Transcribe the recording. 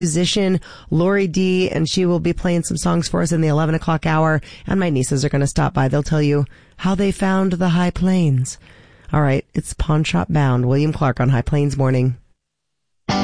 musician Lori D, and she will be playing some songs for us in the 11 o'clock hour, and my nieces are going to stop by. They'll tell you how they found the High Plains. All right, it's Pawn Shop Bound. William Clark on High Plains Morning.